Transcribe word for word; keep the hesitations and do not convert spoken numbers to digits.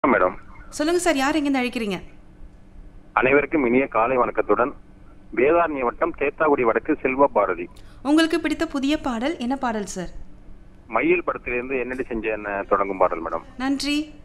Madam. சொல்லுங்க sir, யார் எங்கேருந்து அழைக்கிறீங்க? அனைவருக்கும் இனிய காலை வணக்கத்துடன் வேதாரண்ய வட்டம் தேத்தாக்குடி வடக்கு செல்வ பாரதி. உங்களுக்கு பிடித்த புதிய பாடல் என்ன பாடல் சார்? மயில் படத்திலிருந்து என்னடி செஞ்ச என்ன தொடங்கும் பாடல் மேடம். நன்றி.